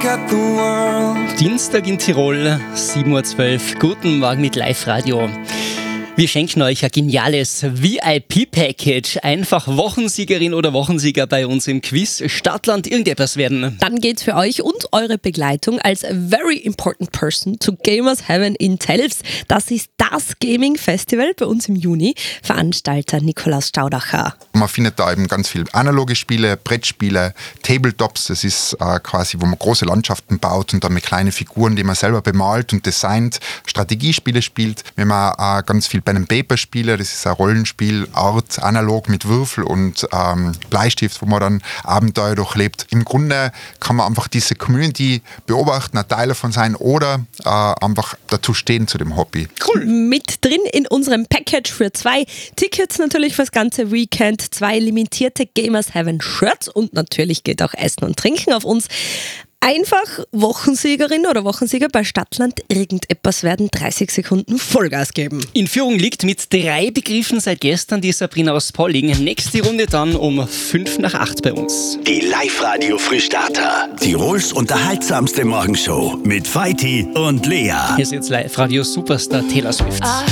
look at the world. Dienstag in Tirol, 7:12 Uhr. Guten Morgen mit Live-Radio. Wir schenken euch ein geniales VIP-Package. Einfach Wochensiegerin oder Wochensieger bei uns im Quiz Stadtland irgendetwas werden. Dann geht's für euch und eure Begleitung als very important person to Gamers Heaven in Telfs. Das ist das Gaming-Festival bei uns im Juni. Veranstalter Nikolaus Staudacher. Man findet da eben ganz viel analoge Spiele, Brettspiele, Tabletops. Das ist quasi, wo man große Landschaften baut und dann mit kleinen Figuren, die man selber bemalt und designt, Strategiespiele spielt. Wir haben ganz viel Pen and Paper Spiele, das ist ein Rollenspiel, Art, analog mit Würfel und Bleistift, wo man dann Abenteuer durchlebt. Im Grunde kann man einfach diese Community beobachten, ein Teil davon sein oder einfach dazu stehen zu dem Hobby. Cool. Mit drin in unserem Package für 2 Tickets natürlich fürs ganze Weekend, 2 limitierte Gamers Heaven Shirts und natürlich geht auch Essen und Trinken auf uns. Einfach Wochensiegerin oder Wochensieger bei Stadtland irgendetwas werden, 30 Sekunden Vollgas geben. In Führung liegt mit 3 Begriffen seit gestern die Sabrina aus Polling. Nächste Runde dann um 7:55 bei uns. Die Live-Radio-Frühstarter. Tirols unterhaltsamste Morgenshow mit Veit und Lea. Hier ist jetzt Live-Radio Superstar Taylor Swift. I